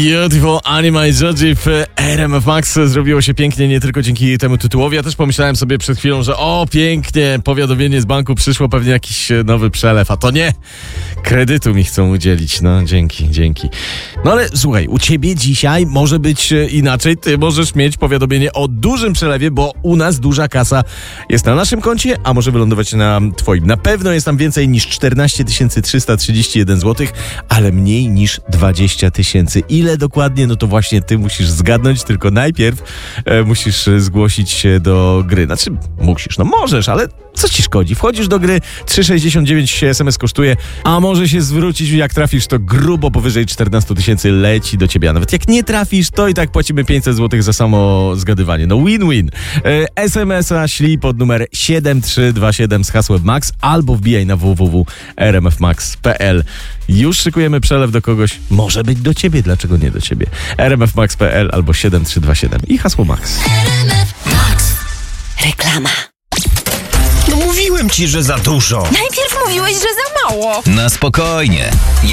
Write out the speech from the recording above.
Beautiful Anime Joji w RMF Max zrobiło się pięknie nie tylko dzięki temu tytułowi. Ja też pomyślałem sobie przed chwilą, że pięknie, powiadomienie z banku przyszło, pewnie jakiś nowy przelew, a to nie. Kredytu mi chcą udzielić, no dzięki. No ale słuchaj, u ciebie dzisiaj może być inaczej. Ty możesz mieć powiadomienie o dużym przelewie, bo u nas duża kasa jest na naszym koncie, a może wylądować na twoim. Na pewno jest tam więcej niż 14 331 zł, ale mniej niż 20 000. Ile dokładnie? No to właśnie ty musisz zgadnąć, tylko najpierw musisz zgłosić się do gry. Znaczy możesz, ale co ci szkodzi? Wchodzisz do gry, 3,69 SMS kosztuje, a może się zwrócić, jak trafisz, to grubo powyżej 14 000 leci do ciebie. A nawet jak nie trafisz, to i tak płacimy 500 zł za samo zgadywanie. No win-win. SMS-a ślij pod numer 7327 z hasłem MAX albo wbijaj na www.rmfmax.pl. Już szykujemy przelew do kogoś. Może być do ciebie, dlaczego nie do ciebie? rmfmax.pl albo 7327 i hasło MAX. Max. Reklama. No mówiłem ci, że za dużo. Najpierw mówiłeś, że za mało. Na spokojnie.